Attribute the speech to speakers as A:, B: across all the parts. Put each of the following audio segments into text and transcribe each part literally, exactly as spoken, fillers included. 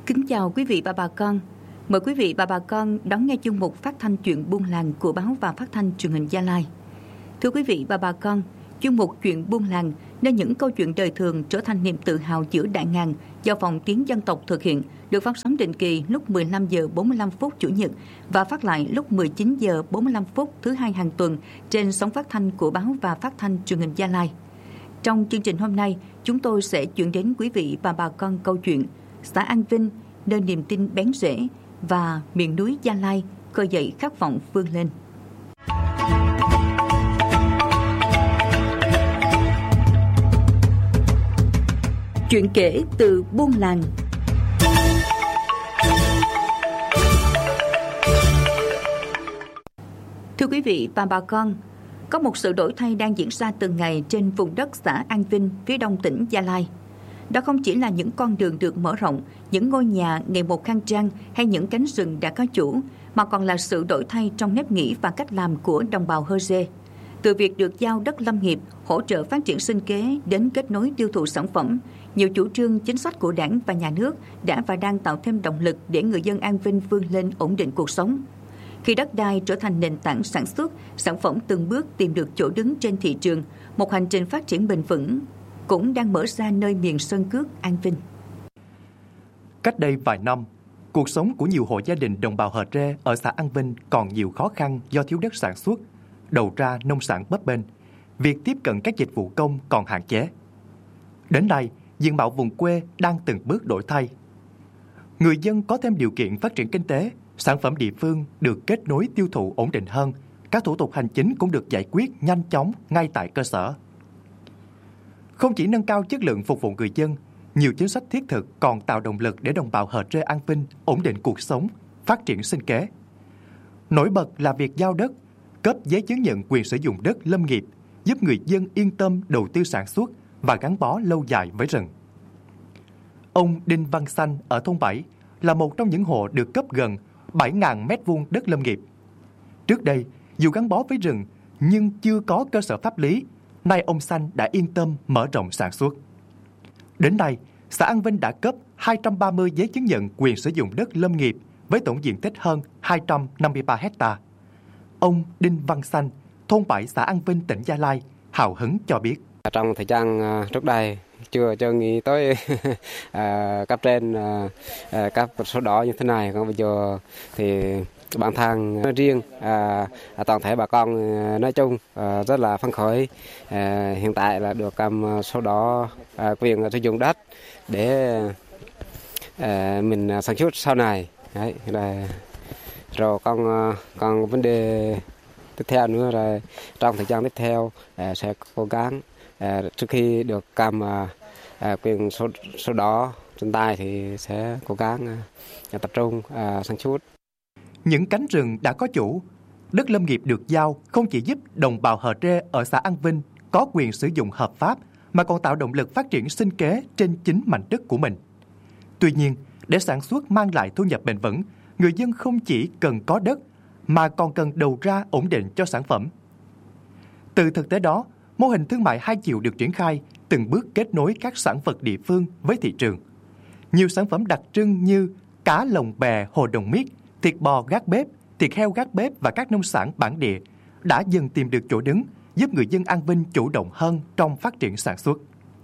A: Kính chào quý vị và bà con. Mời quý vị và bà con đón nghe chuyên mục phát thanh chuyện buôn làng của báo và phát thanh truyền hình Gia Lai. Thưa quý vị và bà con, chuyên mục chuyện buôn làng nơi những câu chuyện đời thường trở thành niềm tự hào giữa đại ngàn do Phòng Tiếng Dân tộc thực hiện, được phát sóng định kỳ lúc mười lăm giờ bốn mươi lăm phút Chủ nhật và phát lại lúc mười chín giờ bốn mươi lăm phút thứ hai hàng tuần trên sóng phát thanh của báo và phát thanh truyền hình Gia Lai. Trong chương trình hôm nay, chúng tôi sẽ chuyển đến quý vị và bà con câu chuyện xã An Vinh, nơi niềm tin bén rễ, và miền núi Gia Lai khơi dậy khát vọng vươn lên. Chuyện kể từ buôn làng. Thưa quý vị và bà con, có một sự đổi thay đang diễn ra từng ngày trên vùng đất xã An Vinh, phía đông tỉnh Gia Lai. Đó không chỉ là những con đường được mở rộng, những ngôi nhà ngày một khang trang hay những cánh rừng đã có chủ, mà còn là sự đổi thay trong nếp nghĩ và cách làm của đồng bào Hơ Rê. Từ việc được giao đất lâm nghiệp, hỗ trợ phát triển sinh kế đến kết nối tiêu thụ sản phẩm, nhiều chủ trương chính sách của Đảng và Nhà nước đã và đang tạo thêm động lực để người dân An Vinh vươn lên ổn định cuộc sống. Khi đất đai trở thành nền tảng sản xuất, sản phẩm từng bước tìm được chỗ đứng trên thị trường, một hành trình phát triển bền vững cũng đang mở ra nơi miền Sơn Cước An Vinh.
B: Cách đây vài năm, cuộc sống của nhiều hộ gia đình đồng bào Hơ Rê ở xã An Vinh còn nhiều khó khăn do thiếu đất sản xuất, đầu ra nông sản bấp bênh, việc tiếp cận các dịch vụ công còn hạn chế. Đến nay, diện mạo vùng quê đang từng bước đổi thay. Người dân có thêm điều kiện phát triển kinh tế, sản phẩm địa phương được kết nối tiêu thụ ổn định hơn, các thủ tục hành chính cũng được giải quyết nhanh chóng ngay tại cơ sở. Không chỉ nâng cao chất lượng phục vụ người dân, nhiều chính sách thiết thực còn tạo động lực để đồng bào Hơ Rê An Vinh ổn định cuộc sống, phát triển sinh kế. Nổi bật là việc giao đất, cấp giấy chứng nhận quyền sử dụng đất lâm nghiệp, giúp người dân yên tâm đầu tư sản xuất và gắn bó lâu dài với rừng. Ông Đinh Văn Xanh ở thôn bảy là một trong những hộ được cấp gần bảy nghìn mét vuông đất lâm nghiệp. Trước đây, dù gắn bó với rừng nhưng chưa có cơ sở pháp lý, nay ông Xanh đã yên tâm mở rộng sản xuất. Đến nay, xã An Vinh đã cấp hai trăm ba mươi giấy chứng nhận quyền sử dụng đất lâm nghiệp với tổng diện tích hơn hai trăm năm mươi ba héc-ta. Ông Đinh Văn Xanh, thôn bảy xã An Vinh, tỉnh Gia Lai, hào hứng cho biết.
C: Trong thời gian trước đây, chưa chưa nghĩ tới à, cấp trên à, cấp số đỏ như thế này, còn bây giờ thì bản thân nói riêng, à, toàn thể bà con nói chung à, rất là phấn khởi. À, hiện tại là được cầm số đỏ à, quyền sử dụng đất để à, mình sản xuất sau này. Đấy, là, rồi còn còn vấn đề tiếp theo nữa là trong thời gian tiếp theo à, sẽ cố gắng à, trước khi được cầm à, à, quyền số số đỏ trên tay thì sẽ cố gắng à, tập trung à, sản xuất.
B: Những cánh rừng đã có chủ, đất lâm nghiệp được giao không chỉ giúp đồng bào Hơ Rê ở xã An Vinh có quyền sử dụng hợp pháp mà còn tạo động lực phát triển sinh kế trên chính mảnh đất của mình. Tuy nhiên, để sản xuất mang lại thu nhập bền vững, người dân không chỉ cần có đất mà còn cần đầu ra ổn định cho sản phẩm. Từ thực tế đó, mô hình thương mại hai chiều được triển khai, từng bước kết nối các sản vật địa phương với thị trường. Nhiều sản phẩm đặc trưng như cá lồng bè hồ Đồng Miết, thịt bò gác bếp, thịt heo gác bếp và các nông sản bản địa đã dần tìm được chỗ đứng, giúp người dân An Vinh chủ động hơn trong phát triển sản xuất.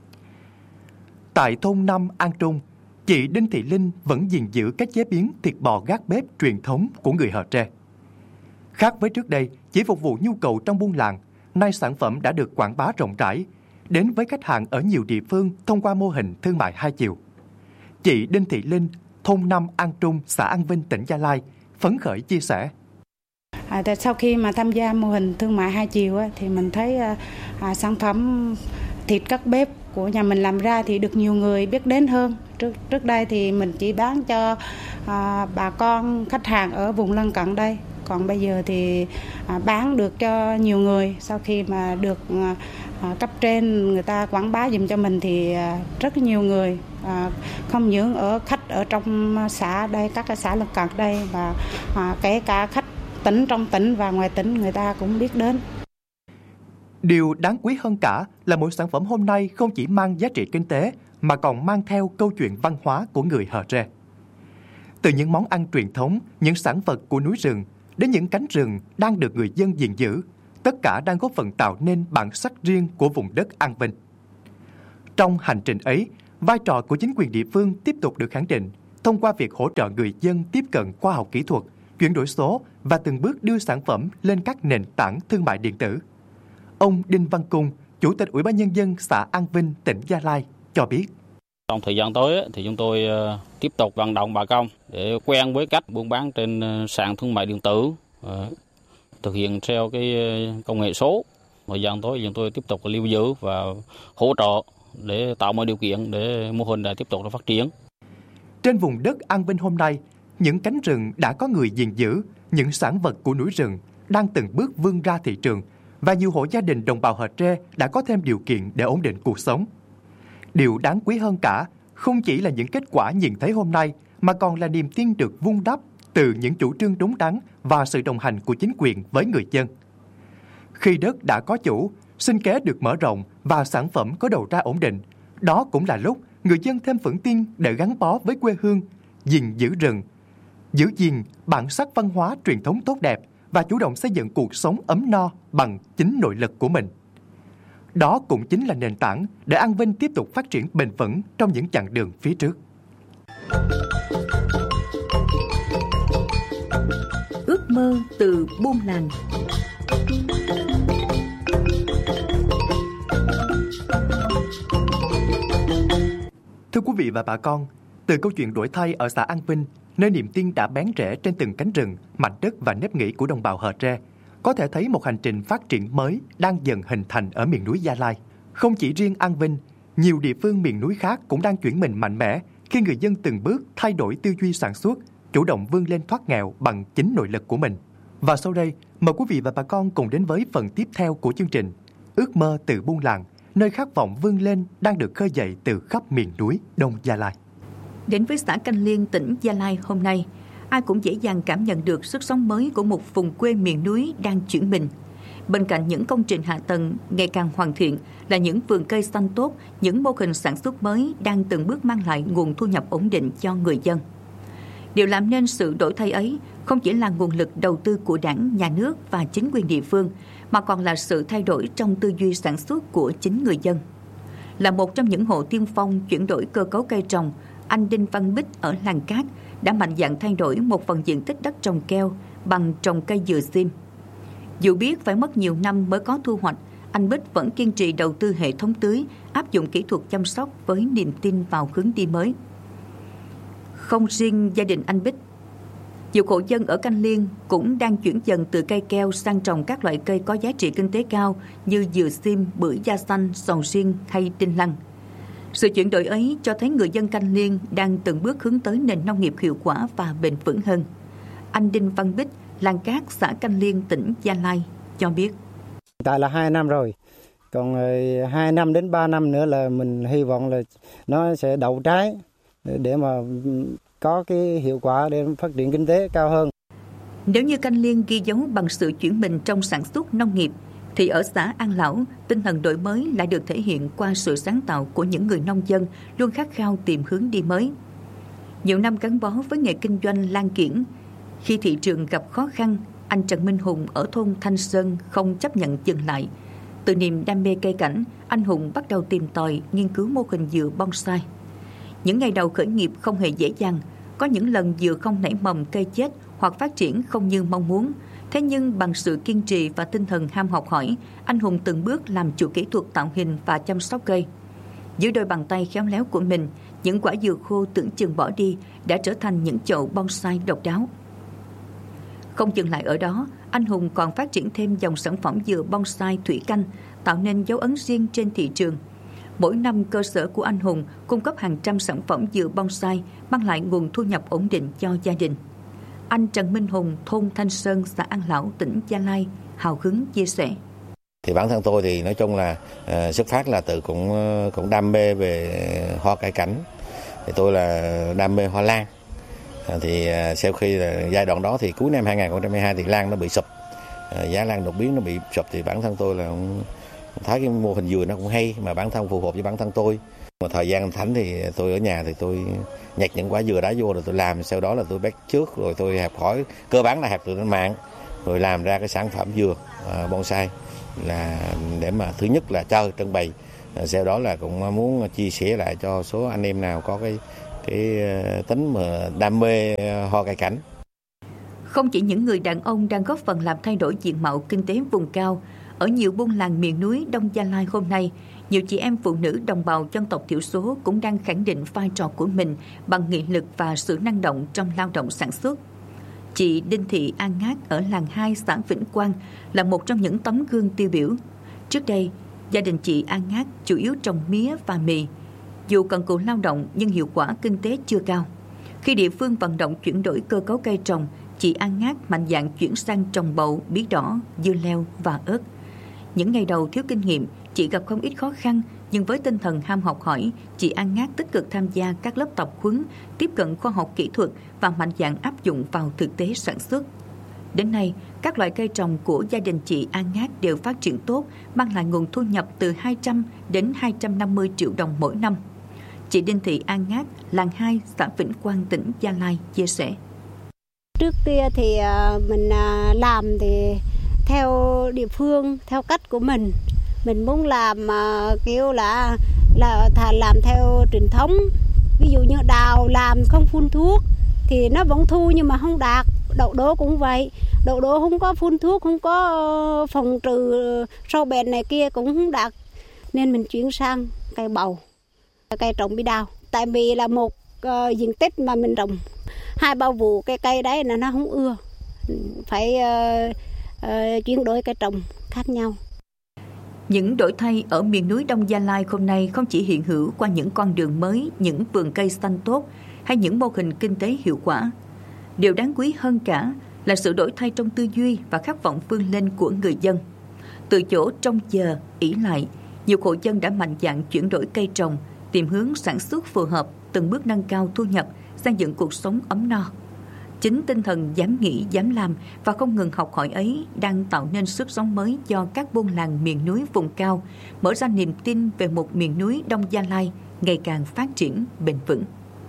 B: Tại thôn năm An Trung, chị Đinh Thị Linh vẫn gìn giữ cách chế biến thịt bò gác bếp truyền thống của người Hơ Rê. Khác với trước đây, chỉ phục vụ nhu cầu trong buôn làng, nay sản phẩm đã được quảng bá rộng rãi, đến với khách hàng ở nhiều địa phương thông qua mô hình thương mại hai chiều. Chị Đinh Thị Linh, thôn năm An Trung, xã An Vinh, tỉnh Gia Lai, phấn khởi chia sẻ.
D: À, sau khi mà tham gia mô hình thương mại hai chiều á, thì mình thấy à, à, sản phẩm thịt các bếp của nhà mình làm ra thì được nhiều người biết đến hơn. Trước trước đây thì mình chỉ bán cho à, bà con khách hàng ở vùng lân cận đây. Còn bây giờ thì à, bán được cho nhiều người. Sau khi mà được à, cấp trên người ta quảng bá dùm cho mình thì à, rất nhiều người, à, không những ở khách ở trong xã đây, các cái xã lân cận đây, và à, kể cả khách tỉnh trong tỉnh và ngoài tỉnh người ta cũng biết đến.
B: Điều đáng quý hơn cả là mỗi sản phẩm hôm nay không chỉ mang giá trị kinh tế mà còn mang theo câu chuyện văn hóa của người Hơ Rê. Từ những món ăn truyền thống, những sản vật của núi rừng đến những cánh rừng đang được người dân gìn giữ, tất cả đang góp phần tạo nên bản sắc riêng của vùng đất An Vinh. Trong hành trình ấy, vai trò của chính quyền địa phương tiếp tục được khẳng định thông qua việc hỗ trợ người dân tiếp cận khoa học kỹ thuật, chuyển đổi số và từng bước đưa sản phẩm lên các nền tảng thương mại điện tử. Ông Đinh Văn Cung, Chủ tịch Ủy ban Nhân dân xã An Vinh, tỉnh Gia Lai cho biết.
E: Trong thời gian tới thì chúng tôi tiếp tục vận động bà con để quen với cách buôn bán trên sàn thương mại điện tử, thực hiện theo cái công nghệ số. Thời gian tới chúng tôi tiếp tục lưu giữ và hỗ trợ để tạo mọi điều kiện để mô hình này tiếp tục phát triển.
B: Trên vùng đất An Vinh hôm nay, những cánh rừng đã có người gìn giữ, những sản vật của núi rừng đang từng bước vươn ra thị trường và nhiều hộ gia đình đồng bào Hờ Tre đã có thêm điều kiện để ổn định cuộc sống. Điều đáng quý hơn cả không chỉ là những kết quả nhìn thấy hôm nay mà còn là niềm tin được vun đắp từ những chủ trương đúng đắn và sự đồng hành của chính quyền với người dân. Khi đất đã có chủ, sinh kế được mở rộng và sản phẩm có đầu ra ổn định, đó cũng là lúc người dân thêm vững tin để gắn bó với quê hương, gìn giữ rừng, giữ gìn bản sắc văn hóa truyền thống tốt đẹp và chủ động xây dựng cuộc sống ấm no bằng chính nội lực của mình. Đó cũng chính là nền tảng để An Vinh tiếp tục phát triển bền vững trong những chặng đường phía trước.
A: Ước mơ từ buôn làng.
B: Thưa quý vị và bà con, từ câu chuyện đổi thay ở xã An Vinh, nơi niềm tin đã bén rễ trên từng cánh rừng, mảnh đất và nếp nghĩ của đồng bào Hờ Tre, có thể thấy một hành trình phát triển mới đang dần hình thành ở miền núi Gia Lai. Không chỉ riêng An Vinh, nhiều địa phương miền núi khác cũng đang chuyển mình mạnh mẽ khi người dân từng bước thay đổi tư duy sản xuất, chủ động vươn lên thoát nghèo bằng chính nội lực của mình. Và sau đây, mời quý vị và bà con cùng đến với phần tiếp theo của chương trình Ước mơ từ buôn làng, nơi khát vọng vươn lên đang được khơi dậy từ khắp miền núi Đông Gia Lai.
A: Đến với xã Canh Liên, tỉnh Gia Lai hôm nay, ai cũng dễ dàng cảm nhận được sức sống mới của một vùng quê miền núi đang chuyển mình. Bên cạnh những công trình hạ tầng ngày càng hoàn thiện là những vườn cây xanh tốt, những mô hình sản xuất mới đang từng bước mang lại nguồn thu nhập ổn định cho người dân. Điều làm nên sự đổi thay ấy không chỉ là nguồn lực đầu tư của Đảng, Nhà nước và chính quyền địa phương, mà còn là sự thay đổi trong tư duy sản xuất của chính người dân. Là một trong những hộ tiên phong chuyển đổi cơ cấu cây trồng, anh Đinh Văn Bích ở Làng Cát đã mạnh dạn thay đổi một phần diện tích đất trồng keo bằng trồng cây dừa sim. Dù biết phải mất nhiều năm mới có thu hoạch, anh Bích vẫn kiên trì đầu tư hệ thống tưới, áp dụng kỹ thuật chăm sóc với niềm tin vào hướng đi mới. Không riêng gia đình anh Bích, nhiều hộ dân ở Canh Liên cũng đang chuyển dần từ cây keo sang trồng các loại cây có giá trị kinh tế cao như dừa sim, bưởi da xanh, sầu riêng hay đinh lăng. Sự chuyển đổi ấy cho thấy người dân Canh Liên đang từng bước hướng tới nền nông nghiệp hiệu quả và bền vững hơn. Anh Đinh Văn Bích, Làng Cát, xã Canh Liên, tỉnh Gia Lai cho biết.
F: Tại là hai năm rồi, còn hai năm đến ba năm nữa là mình hy vọng là nó sẽ đậu trái để mà có cái hiệu quả để phát triển kinh tế cao hơn.
A: Nếu như Canh Liên ghi dấu bằng sự chuyển mình trong sản xuất nông nghiệp, thì ở xã An Lão, tinh thần đổi mới lại được thể hiện qua sự sáng tạo của những người nông dân luôn khát khao tìm hướng đi mới. Nhiều năm gắn bó với nghề kinh doanh lan kiển, khi thị trường gặp khó khăn, anh Trần Minh Hùng ở thôn Thanh Sơn không chấp nhận dừng lại. Từ niềm đam mê cây cảnh, anh Hùng bắt đầu tìm tòi nghiên cứu mô hình dừa bonsai. Những ngày đầu khởi nghiệp không hề dễ dàng, có những lần dừa không nảy mầm cây chết hoặc phát triển không như mong muốn. Thế nhưng bằng sự kiên trì và tinh thần ham học hỏi, anh Hùng từng bước làm chủ kỹ thuật tạo hình và chăm sóc cây. Dưới đôi bàn tay khéo léo của mình, những quả dừa khô tưởng chừng bỏ đi đã trở thành những chậu bonsai độc đáo. Không dừng lại ở đó, anh Hùng còn phát triển thêm dòng sản phẩm dừa bonsai thủy canh, tạo nên dấu ấn riêng trên thị trường. Mỗi năm, cơ sở của anh Hùng cung cấp hàng trăm sản phẩm dừa bonsai, mang lại nguồn thu nhập ổn định cho gia đình. Anh Trần Minh Hùng, thôn Thanh Sơn, xã An Lão, tỉnh Gia Lai, hào hứng chia sẻ.
G: Thì bản thân tôi thì nói chung là uh, xuất phát là từ cũng uh, cũng đam mê về hoa cải cảnh. Thì tôi là đam mê hoa lan. Uh, thì uh, sau khi là giai đoạn đó thì cuối năm hai không hai hai thì lan nó bị sụp, uh, giá lan đột biến nó bị sụp thì bản thân tôi là thấy cái mô hình dừa nó cũng hay mà bản thân phù hợp với bản thân tôi. Một thời gian thánh thì tôi ở nhà thì tôi nhặt những quả dừa đá vô rồi tôi làm, sau đó là tôi bắt trước rồi tôi học hỏi, cơ bản là học từ trên mạng rồi làm ra cái sản phẩm dừa uh, bonsai là để mà thứ nhất là chơi trưng bày, sau đó là cũng muốn chia sẻ lại cho số anh em nào có cái cái tính mà đam mê hoa cây cảnh.
A: Không chỉ những người đàn ông đang góp phần làm thay đổi diện mạo kinh tế vùng cao, ở nhiều buôn làng miền núi Đông Gia Lai hôm nay, nhiều chị em phụ nữ đồng bào dân tộc thiểu số cũng đang khẳng định vai trò của mình bằng nghị lực và sự năng động trong lao động sản xuất. Chị Đinh Thị An Ngát ở làng hai xã Vĩnh Quang là một trong những tấm gương tiêu biểu. Trước đây, gia đình chị An Ngát chủ yếu trồng mía và mì. Dù cần cù lao động nhưng hiệu quả kinh tế chưa cao. Khi địa phương vận động chuyển đổi cơ cấu cây trồng, chị An Ngát mạnh dạn chuyển sang trồng bầu, bí đỏ, dưa leo và ớt. Những ngày đầu thiếu kinh nghiệm, chị gặp không ít khó khăn, nhưng với tinh thần ham học hỏi, chị An Ngát tích cực tham gia các lớp tập huấn, tiếp cận khoa học kỹ thuật và mạnh dạn áp dụng vào thực tế sản xuất. Đến nay, các loại cây trồng của gia đình chị An Ngát đều phát triển tốt, mang lại nguồn thu nhập từ hai trăm đến hai trăm năm mươi triệu đồng mỗi năm. Chị Đinh Thị An Ngát, làng hai, xã Vĩnh Quang, tỉnh Gia Lai chia sẻ.
H: Trước kia thì mình làm thì theo địa phương, theo cách của mình. Mình muốn làm kiểu là là làm theo truyền thống. Ví dụ như đào làm không phun thuốc thì nó vẫn thu nhưng mà không đạt. Đậu đỗ cũng vậy, đậu đỗ không có phun thuốc, không có phòng trừ sâu bệnh này kia cũng không đạt. Nên mình chuyển sang cây bầu, cây trồng bí đao. Tại vì là một uh, diện tích mà mình trồng hai ba vụ cây cây đấy là nó không ưa, phải uh, uh, chuyển đổi cây trồng khác nhau.
A: Những đổi thay ở miền núi Đông Gia Lai hôm nay không chỉ hiện hữu qua những con đường mới, những vườn cây xanh tốt hay những mô hình kinh tế hiệu quả. Điều đáng quý hơn cả là sự đổi thay trong tư duy và khát vọng vươn lên của người dân. Từ chỗ trông chờ, ỷ lại, nhiều hộ dân đã mạnh dạn chuyển đổi cây trồng, tìm hướng sản xuất phù hợp, từng bước nâng cao thu nhập, xây dựng cuộc sống ấm no. Chính tinh thần dám nghĩ, dám làm và không ngừng học hỏi ấy đang tạo nên sức sống mới cho các buôn làng miền núi vùng cao, mở ra niềm tin về một miền núi Đông Gia Lai ngày càng phát triển bền vững.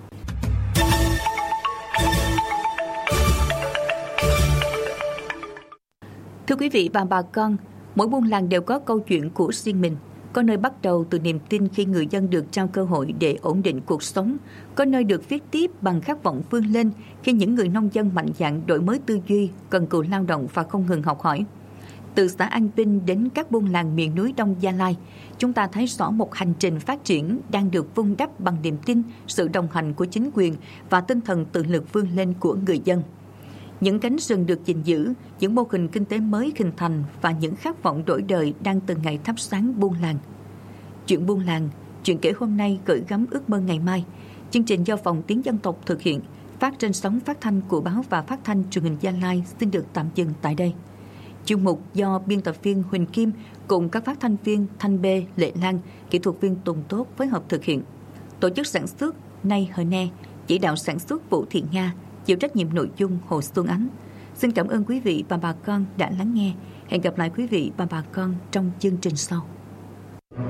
A: Thưa quý vị và bà con, mỗi buôn làng đều có câu chuyện của riêng mình. Có nơi bắt đầu từ niềm tin khi người dân được trao cơ hội để ổn định cuộc sống. Có nơi được viết tiếp bằng khát vọng vươn lên khi những người nông dân mạnh dạn đổi mới tư duy, cần cù lao động và không ngừng học hỏi. Từ xã An Vinh đến các buôn làng miền núi Đông Gia Lai, chúng ta thấy rõ một hành trình phát triển đang được vun đắp bằng niềm tin, sự đồng hành của chính quyền và tinh thần tự lực vươn lên của người dân. Những cánh rừng được gìn giữ, những mô hình kinh tế mới hình thành và những khát vọng đổi đời đang từng ngày thắp sáng buôn làng. Chuyện buôn làng, chuyện kể hôm nay gửi gắm ước mơ ngày mai. Chương trình do Phòng Tiếng Dân tộc thực hiện, phát trên sóng phát thanh của báo và phát thanh truyền hình Gia Lai xin được tạm dừng tại đây. Chuyên mục do biên tập viên Huỳnh Kim cùng các phát thanh viên Thanh Bê, Lệ Lan, kỹ thuật viên Tùng Tốt phối hợp thực hiện. Tổ chức sản xuất Nay Hờ Ne, chỉ đạo sản xuất Vũ Thị Nga, chịu trách nhiệm nội dung Hồ Xuân Ánh. Xin cảm ơn quý vị và bà con đã lắng nghe. Hẹn gặp lại quý vị và bà con trong chương trình sau.